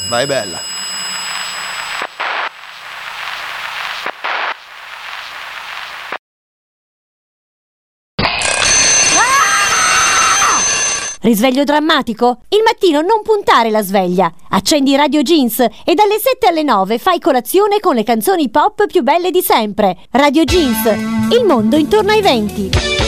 Vai bella. Risveglio drammatico? Il mattino non puntare la sveglia. Accendi Radio Jeans e dalle 7 alle 9 fai colazione con le canzoni pop più belle di sempre. Radio Jeans, il mondo intorno ai venti.